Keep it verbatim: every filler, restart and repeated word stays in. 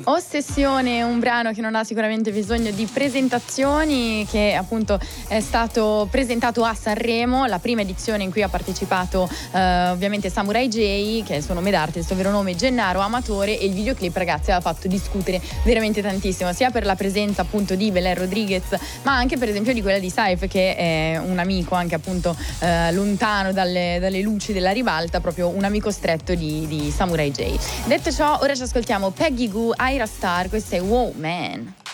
Ossessione, un brano che non ha sicuramente bisogno di presentazioni, che appunto è stato presentato a Sanremo, la prima edizione in cui ha partecipato eh, ovviamente Samurai J, che è il suo nome d'arte, il suo vero nome Gennaro Amatore, e il videoclip, ragazzi, aveva fatto discutere veramente tantissimo, sia per la presenza appunto di Belen Rodriguez, ma anche per esempio di quella di Saif, che è un amico anche appunto eh, lontano dalle, dalle luci della ribalta, proprio un amico stretto di, di Samurai J. Detto ciò, ora ci ascoltiamo Peggy Gou, Ira Star, questo è Wow Man.